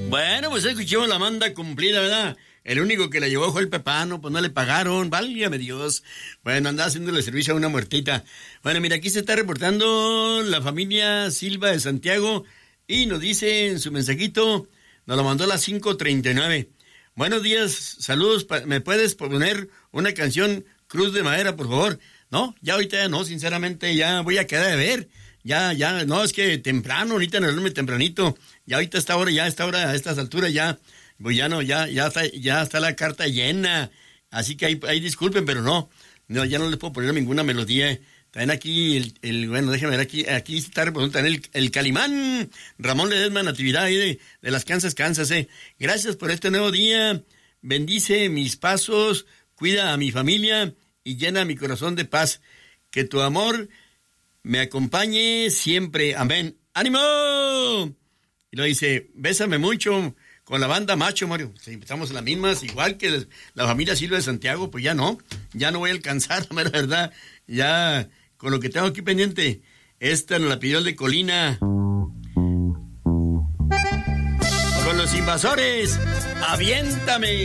Bueno, pues escuchemos la manda cumplida, ¿verdad? El único que la llevó fue el Pepano, pues no le pagaron, válgame Dios. Bueno, andaba haciéndole servicio a una muertita. Bueno, mira, aquí se está reportando la familia Silva de Santiago y nos dice en su mensajito, nos lo mandó a las 5:39. Buenos días, saludos, ¿me puedes poner una canción Cruz de Madera, por favor? No, ya ahorita ya no, sinceramente ya voy a quedar de ver. Ya, no, es que temprano, ahorita no duerme tempranito. Ya ahorita a a estas alturas ya, pues ya no, ya está la carta llena. Así que ahí disculpen, pero no, ya no les puedo poner ninguna melodía. También aquí bueno, déjeme ver, aquí está representando también el Calimán, Ramón Ledesma, Natividad ahí de las Kansas, Gracias por este nuevo día, bendice mis pasos, cuida a mi familia y llena mi corazón de paz. Que tu amor me acompañe siempre. Amén. ¡Ánimo! Y lo dice, bésame mucho con la banda Macho, Mario. Si estamos en las mismas, igual que la familia Silva de Santiago, pues ya no voy a alcanzar, la verdad. Ya, con lo que tengo aquí pendiente, esta nos la pidió el de Colina. Con los Invasores, aviéntame.